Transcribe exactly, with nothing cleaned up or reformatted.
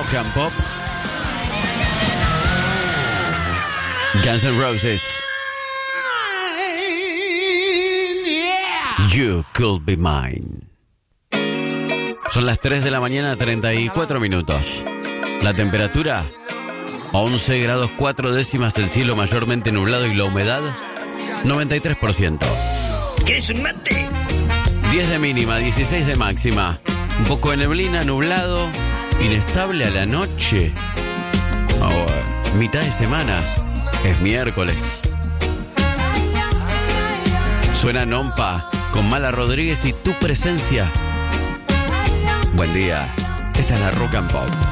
Rock and Pop. Guns N' Roses. You Could Be Mine. Son las tres de la mañana, treinta y cuatro minutos. La temperatura, once grados cuatro décimas, el cielo mayormente nublado y la humedad, noventa y tres por ciento. ¿Querés un mate? diez de mínima, dieciséis de máxima. Un poco de neblina, nublado, inestable a la noche. Oh, mitad de semana, es miércoles. Suena Nompa con Mala Rodríguez y Tu Presencia. Buen día, esta es la Rock and Pop.